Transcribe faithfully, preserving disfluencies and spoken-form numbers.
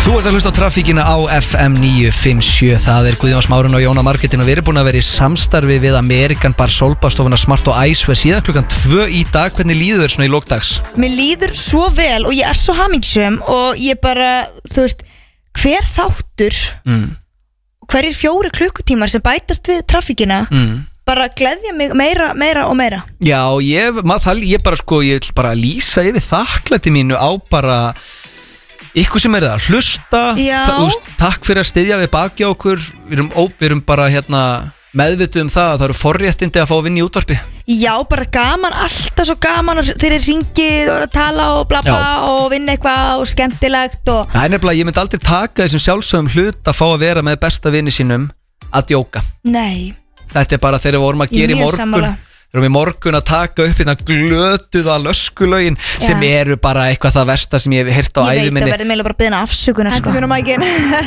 Þú ert að hlusta á Traffíkina á F M níu fimm sjö. Það er Guðjón Smárinn og Jóna Margetin og við erum búin að vera í samstarfi við Amerikan Bar Sólbastofuna Smart og Icewear síðan klukkan tvö í dag. Hvernig líður þér svona í lókdags? Mér líður svo vel og ég er svo hamingjusöm og ég bara, þú veist, hver þáttur mm. hverjir fjóri klukkutímar sem bætast við Traffíkina mm. bara gleðja mig meira, meira og meira. Já, ég, maður, það, ég bara sko, ég vil bara lýsa yfir þakklæti mínu á bara ykkur sem er það að hlusta. Ta, úst, takk fyrir að styðja við baki á okkur. Við erum, ó, við erum bara hérna, meðvituð um það að það eru forréttindi að fá að vinna í útvarpi. Já, bara gaman, alltaf svo gaman þegar þið ringið og að tala og bla bla og vinna eitthvað og skemmtilegt og... Það er nefnilega, ég myndi aldrei taka þessum sjálfsögum hlut að fá að vera með besta vini sínum að djóka. Nei. Þetta er bara þegar við vorum að gera í morgun sammála. Við erum í morgun að taka upp hérna glötuða löskulögin sem eru bara eitthvað það versta sem ég hef heyrt á ævi minni. Ég veit, það verður meila bara að biðna afsökunar sko. Þetta er mér á mækin.